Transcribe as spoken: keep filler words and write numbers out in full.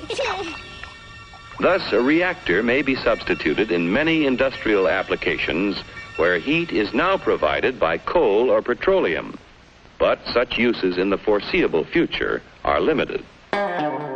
Thus, a reactor may be substituted in many industrial applications where heat is now provided by coal or petroleum. But such uses in the foreseeable future are limited.